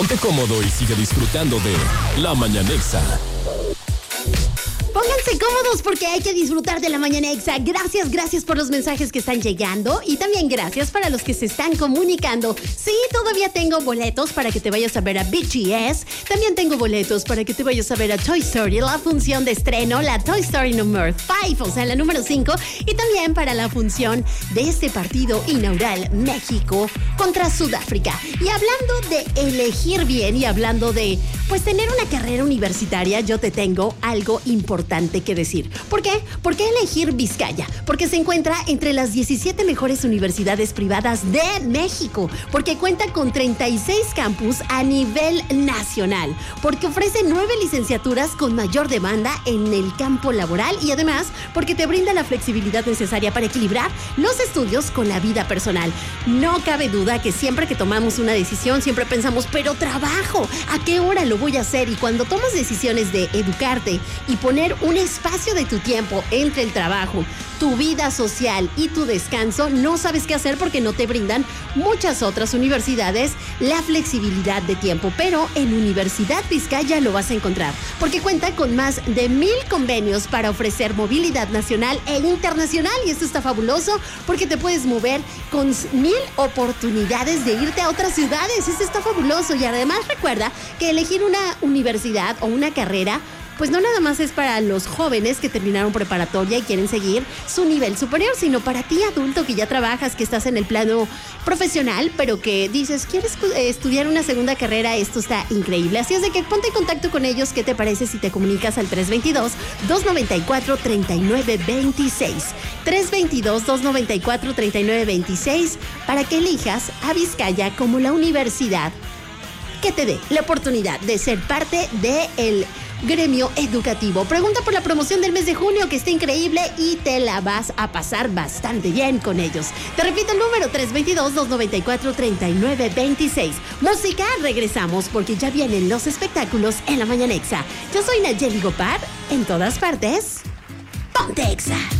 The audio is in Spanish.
ponte cómodo y sigue disfrutando de La Mañanexa. Pónganse cómodos porque hay que disfrutar de La Mañanexa. Gracias por los mensajes que están llegando y también gracias para los que se están comunicando. Sí, todavía tengo boletos para que te vayas a ver a BTS. También tengo boletos para que te vayas a ver a Toy Story, la función de estreno, la Toy Story número 5, o sea, la número 5. Y también para la función de este partido inaugural México contra Sudáfrica. Y hablando de elegir bien y hablando de, pues, tener una carrera universitaria, yo te tengo algo importante que decir. ¿Por qué? ¿Por qué elegir Vizcaya? Porque se encuentra entre las 17 mejores universidades privadas de México, porque cuenta con 36 campus a nivel nacional, porque ofrece 9 licenciaturas con mayor demanda en el campo laboral y además porque te brinda la flexibilidad necesaria para equilibrar los estudios con la vida personal. No cabe duda que siempre que tomamos una decisión siempre pensamos, pero trabajo, ¿a qué hora lo voy a hacer? Y cuando tomas decisiones de educarte y poner un espacio de tu tiempo entre el trabajo, tu vida social y tu descanso, no sabes qué hacer porque no te brindan muchas otras universidades la flexibilidad de tiempo. Pero en Universidad Vizcaya lo vas a encontrar, porque cuenta con más de 1000 convenios para ofrecer movilidad nacional e internacional. Y esto está fabuloso porque te puedes mover con 1000 oportunidades de irte a otras ciudades. Esto está fabuloso. Y además recuerda que elegir una universidad o una carrera pues no nada más es para los jóvenes que terminaron preparatoria y quieren seguir su nivel superior, sino para ti adulto que ya trabajas, que estás en el plano profesional, pero que dices, ¿quieres estudiar una segunda carrera? Esto está increíble. Así es de que ponte en contacto con ellos. ¿Qué te parece si te comunicas al 322-294-3926? 322-294-3926 para que elijas a Vizcaya como la universidad que te dé la oportunidad de ser parte del gremio educativo. Pregunta por la promoción del mes de junio, que está increíble y te la vas a pasar bastante bien con ellos. Te repito el número, 322-294-3926. Música, regresamos porque ya vienen los espectáculos en La Mañanexa. Yo soy Nayeli Gopar, en todas partes, Ponte Exa.